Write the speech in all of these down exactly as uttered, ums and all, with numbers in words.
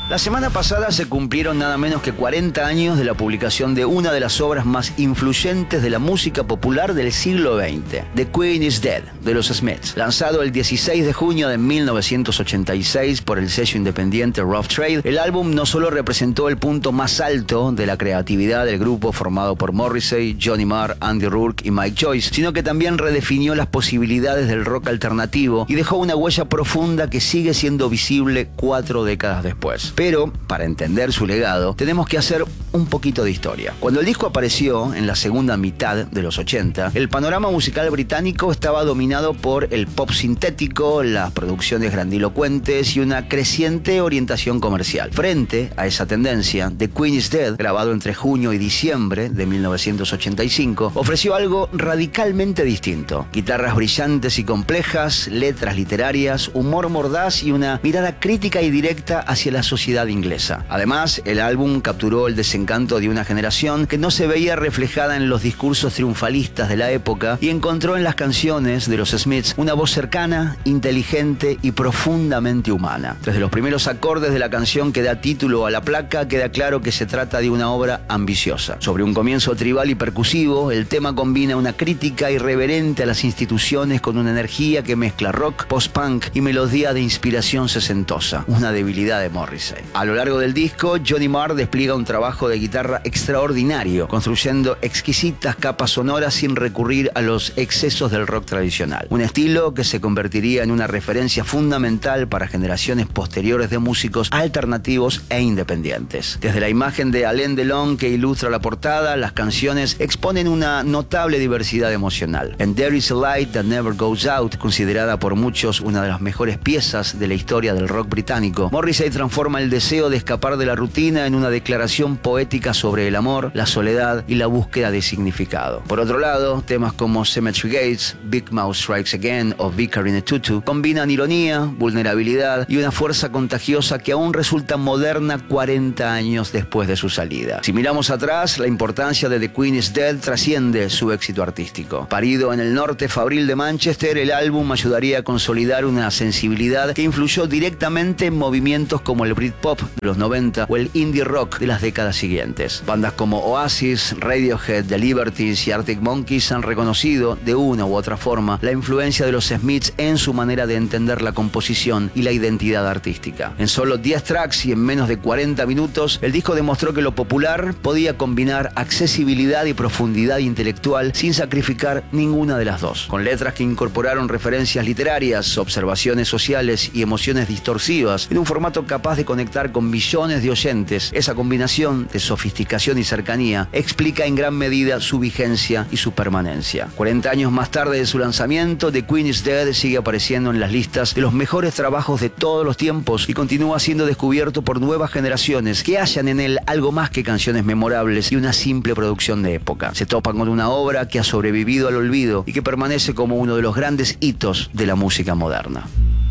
La semana pasada se cumplieron nada menos que cuarenta años de la publicación de una de las obras más influyentes de la música popular del siglo veinte, The Queen is Dead, de los Smiths. Lanzado el dieciséis de junio de mil novecientos ochenta y seis por el sello independiente Rough Trade, el álbum no solo representó el punto más alto de la creatividad del grupo formado por Morrissey, Johnny Marr, Andy Rourke y Mike Joyce, sino que también redefinió las posibilidades del rock alternativo y dejó una huella profunda que sigue siendo visible cuatro décadas después. Pero, para entender su legado, tenemos que hacer un poquito de historia. Cuando el disco apareció en la segunda mitad de los ochenta, el panorama musical británico estaba dominado por el pop sintético, las producciones grandilocuentes y una creciente orientación comercial. Frente a esa tendencia, The Queen is Dead, grabado entre junio y diciembre de mil novecientos ochenta y cinco, ofreció algo radicalmente distinto. Guitarras brillantes y complejas, letras literarias, humor mordaz y una mirada crítica y directa hacia la sociedad inglesa. Además, el álbum capturó el desencanto de una generación que no se veía reflejada en los discursos triunfalistas de la época y encontró en las canciones de los Smiths una voz cercana, inteligente y profundamente humana. Desde los primeros acordes de la canción que da título a la placa, queda claro que se trata de una obra ambiciosa. Sobre un comienzo tribal y percusivo, el tema combina una crítica irreverente a las instituciones con una energía que mezcla rock, post-punk y melodía de inspiración sesentosa, una debilidad de Morrissey. A lo largo del disco, Johnny Marr despliega un trabajo de guitarra extraordinario, construyendo exquisitas capas sonoras sin recurrir a los excesos del rock tradicional. Un estilo que se convertiría en una referencia fundamental para generaciones posteriores de músicos alternativos e independientes. Desde la imagen de Alain Delon que ilustra la portada, las canciones exponen una notable diversidad emocional. En There Is a Light That Never Goes Out, considerada por muchos una de las mejores piezas de la historia del rock británico, Morrissey transforma el deseo de escapar de la rutina en una declaración poética sobre el amor, la soledad y la búsqueda de significado. Por otro lado, temas como Cemetery Gates, Big Mouth Strikes Again o Vicar in a Tutu combinan ironía, vulnerabilidad y una fuerza contagiosa que aún resulta moderna cuarenta años después de su salida. Si miramos atrás, la importancia de The Queen is Dead trasciende su éxito artístico. Parido en el norte fabril de Manchester, el álbum ayudaría a consolidar una sensibilidad que influyó directamente en movimientos como el Britpop de los noventa o el indie rock de las décadas siguientes. Bandas como Oasis, Radiohead, The Libertines y Arctic Monkeys han reconocido, de una u otra forma, la influencia de los Smiths en su manera de entender la composición y la identidad artística. En solo diez tracks y en menos de cuarenta minutos, el disco demostró que lo popular podía combinar accesibilidad y profundidad intelectual sin sacrificar ninguna de las dos. Con letras que incorporaron referencias literarias, observaciones sociales y emociones distorsivas, en un formato capaz de conectar con millones de oyentes, esa combinación de sofisticación y cercanía explica en gran medida su vigencia y su permanencia. cuarenta años más tarde de su lanzamiento, The Queen is Dead sigue apareciendo en las listas de los mejores trabajos de todos los tiempos y continúa siendo descubierto por nuevas generaciones que hallan en él algo más que canciones memorables y una simple producción de época. Se topan con una obra que ha sobrevivido al olvido y que permanece como uno de los grandes hitos de la música moderna.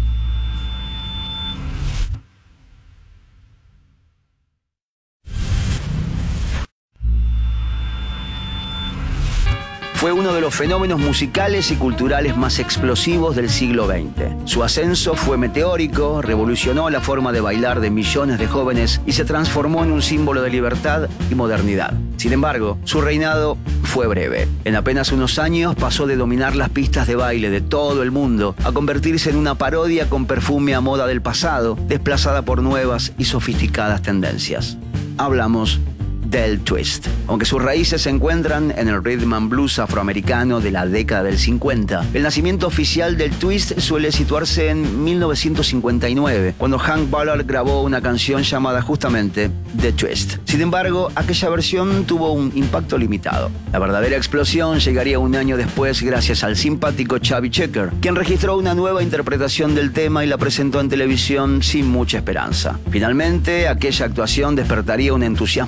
Fue uno de los fenómenos musicales y culturales más explosivos del siglo veinte. Su ascenso fue meteórico, revolucionó la forma de bailar de millones de jóvenes y se transformó en un símbolo de libertad y modernidad. Sin embargo, su reinado fue breve. En apenas unos años pasó de dominar las pistas de baile de todo el mundo a convertirse en una parodia con perfume a moda del pasado, desplazada por nuevas y sofisticadas tendencias. Hablamos del twist. Aunque sus raíces se encuentran en el rhythm and blues afroamericano de la década del cincuenta, el nacimiento oficial del twist suele situarse en mil novecientos cincuenta y nueve, cuando Hank Ballard grabó una canción llamada justamente The Twist. Sin embargo, aquella versión tuvo un impacto limitado. La verdadera explosión llegaría un año después gracias al simpático Chubby Checker, quien registró una nueva interpretación del tema y la presentó en televisión sin mucha esperanza. Finalmente, aquella actuación despertaría un entusiasmo inmediato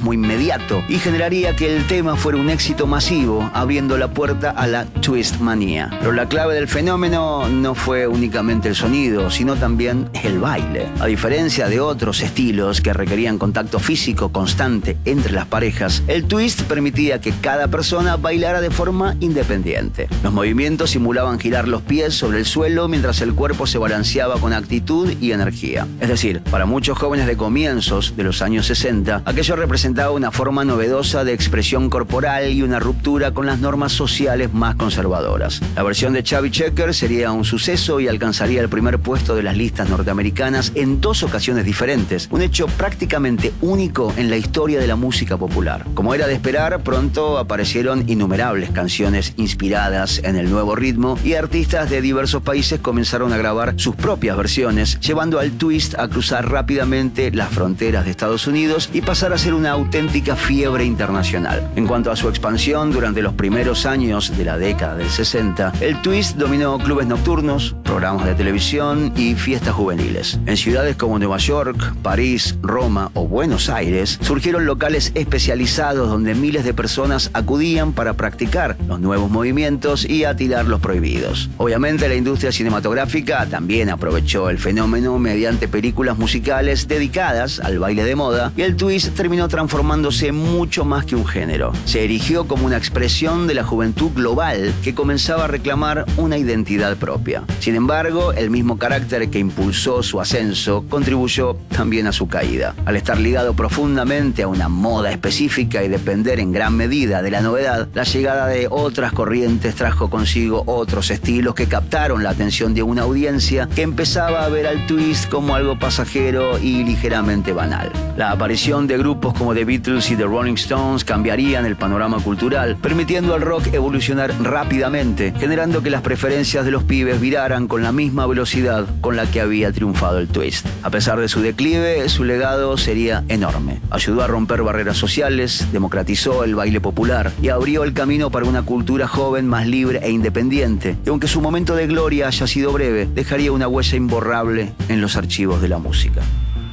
inmediato y generaría que el tema fuera un éxito masivo, abriendo la puerta a la twist manía. Pero la clave del fenómeno no fue únicamente el sonido, sino también el baile. A diferencia de otros estilos que requerían contacto físico constante entre las parejas, el twist permitía que cada persona bailara de forma independiente. Los movimientos simulaban girar los pies sobre el suelo mientras el cuerpo se balanceaba con actitud y energía. Es decir, para muchos jóvenes de comienzos de los años sesenta, aquello representaba una forma novedosa de expresión corporal y una ruptura con las normas sociales más conservadoras. La versión de Chubby Checker sería un suceso y alcanzaría el primer puesto de las listas norteamericanas en dos ocasiones diferentes, un hecho prácticamente único en la historia de la música popular. Como era de esperar, pronto aparecieron innumerables canciones inspiradas en el nuevo ritmo y artistas de diversos países comenzaron a grabar sus propias versiones, llevando al twist a cruzar rápidamente las fronteras de Estados Unidos y pasar a ser una auténtica fiebre internacional. En cuanto a su expansión durante los primeros años de la década del sesenta, el twist dominó clubes nocturnos, programas de televisión y fiestas juveniles. En ciudades como Nueva York, París, Roma o Buenos Aires, surgieron locales especializados donde miles de personas acudían para practicar los nuevos movimientos y a tirar los prohibidos. Obviamente, la industria cinematográfica también aprovechó el fenómeno mediante películas musicales dedicadas al baile de moda, y el twist terminó transformándose mucho más que un género. Se erigió como una expresión de la juventud global que comenzaba a reclamar una identidad propia. Sin embargo, el mismo carácter que impulsó su ascenso contribuyó también a su caída. Al estar ligado profundamente a una moda específica y depender en gran medida de la novedad, la llegada de otras corrientes trajo consigo otros estilos que captaron la atención de una audiencia que empezaba a ver al twist como algo pasajero y ligeramente banal. La aparición de grupos como The Beatles y The Rolling Stones cambiarían el panorama cultural, permitiendo al rock evolucionar rápidamente, generando que las preferencias de los pibes viraran con la misma velocidad con la que había triunfado el twist. A pesar de su declive, su legado sería enorme. Ayudó a romper barreras sociales, democratizó el baile popular y abrió el camino para una cultura joven más libre e independiente, y aunque su momento de gloria haya sido breve, dejaría una huella imborrable en los archivos de la música.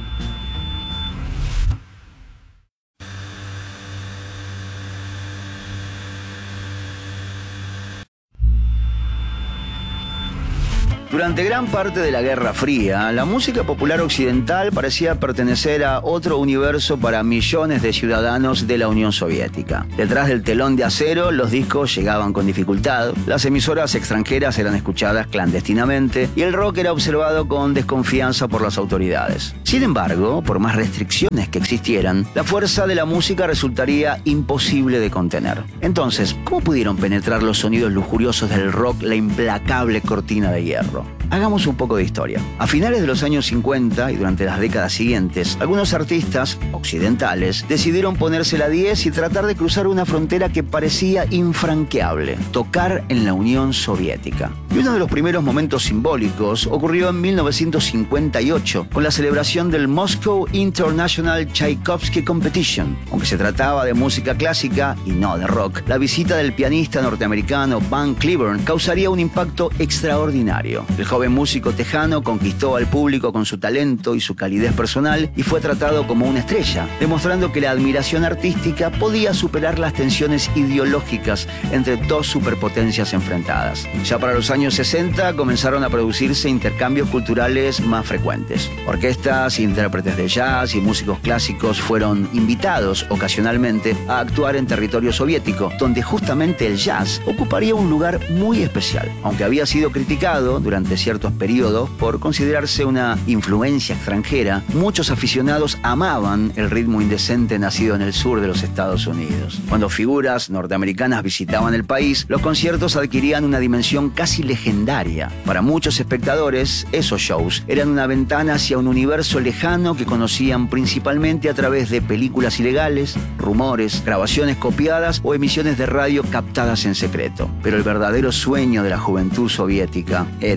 Durante gran parte de la Guerra Fría, la música popular occidental parecía pertenecer a otro universo para millones de ciudadanos de la Unión Soviética. Detrás del telón de acero, los discos llegaban con dificultad, las emisoras extranjeras eran escuchadas clandestinamente y el rock era observado con desconfianza por las autoridades. Sin embargo, por más restricciones que existieran, la fuerza de la música resultaría imposible de contener. Entonces, ¿cómo pudieron penetrar los sonidos lujuriosos del rock la implacable cortina de hierro? Hagamos un poco de historia. A finales de los años cincuenta y durante las décadas siguientes, algunos artistas occidentales decidieron ponerse la diez y tratar de cruzar una frontera que parecía infranqueable: tocar en la Unión Soviética. Y uno de los primeros momentos simbólicos ocurrió en mil novecientos cincuenta y ocho, con la celebración del Moscow International Tchaikovsky Competition. Aunque se trataba de música clásica y no de rock, la visita del pianista norteamericano Van Cliburn causaría un impacto extraordinario. El joven músico tejano conquistó al público con su talento y su calidez personal y fue tratado como una estrella, demostrando que la admiración artística podía superar las tensiones ideológicas entre dos superpotencias enfrentadas. Ya para los años sesenta comenzaron a producirse intercambios culturales más frecuentes. Orquestas, intérpretes de jazz y músicos clásicos fueron invitados ocasionalmente a actuar en territorio soviético, donde justamente el jazz ocuparía un lugar muy especial. Aunque había sido criticado durante ciertos periodos por considerarse una influencia extranjera, muchos aficionados amaban el ritmo indecente nacido en el sur de los Estados Unidos. Cuando figuras norteamericanas visitaban el país, los conciertos adquirían una dimensión casi legendaria. Para muchos espectadores, esos shows eran una ventana hacia un universo lejano que conocían principalmente a través de películas ilegales, rumores, grabaciones copiadas o emisiones de radio captadas en secreto. Pero el verdadero sueño de la juventud soviética era el rock.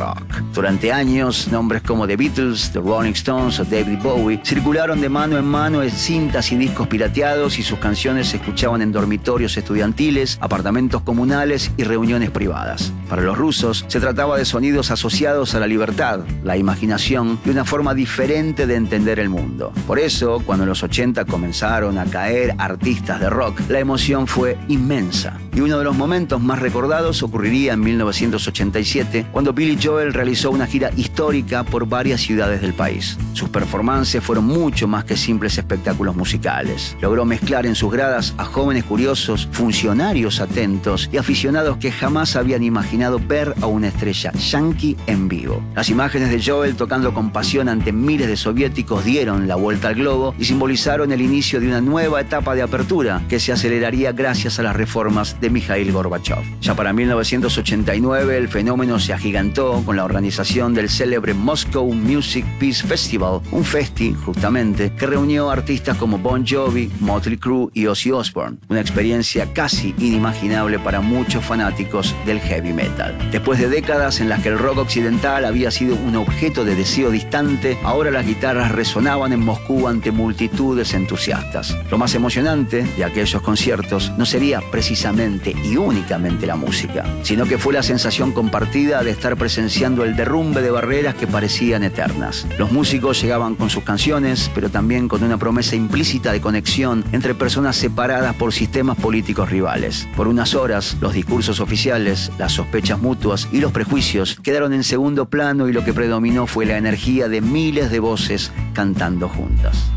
rock. Durante años, nombres como The Beatles, The Rolling Stones o David Bowie circularon de mano en mano en cintas y discos pirateados y sus canciones se escuchaban en dormitorios estudiantiles, apartamentos comunales y reuniones privadas. Para los rusos, se trataba de sonidos asociados a la libertad, la imaginación y una forma diferente de entender el mundo. Por eso, cuando en los ochenta comenzaron a caer artistas de rock, la emoción fue inmensa. Y uno de los momentos más recordados ocurriría en mil novecientos ochenta y siete, cuando Billy Joel realizó una gira histórica por varias ciudades del país. Sus performances fueron mucho más que simples espectáculos musicales. Logró mezclar en sus gradas a jóvenes curiosos, funcionarios atentos y aficionados que jamás habían imaginado ver a una estrella yankee en vivo. Las imágenes de Joel tocando con pasión ante miles de soviéticos dieron la vuelta al globo y simbolizaron el inicio de una nueva etapa de apertura que se aceleraría gracias a las reformas de Mikhail Gorbachev. Ya para mil novecientos ochenta y nueve el fenómeno se agigantó con la organización del célebre Moscow Music Peace Festival, un festi, justamente, que reunió artistas como Bon Jovi, Motley Crue y Ozzy Osbourne. Una experiencia casi inimaginable para muchos fanáticos del heavy metal. Después de décadas en las que el rock occidental había sido un objeto de deseo distante, ahora las guitarras resonaban en Moscú ante multitudes entusiastas. Lo más emocionante de aquellos conciertos no sería precisamente y únicamente la música, sino que fue la sensación compartida de estar presenciando el derrumbe de barreras que parecían eternas. Los músicos llegaban con sus canciones, pero también con una promesa implícita de conexión entre personas separadas por sistemas políticos rivales. Por unas horas, los discursos oficiales, las sospechas mutuas y los prejuicios quedaron en segundo plano y lo que predominó fue la energía de miles de voces cantando juntas.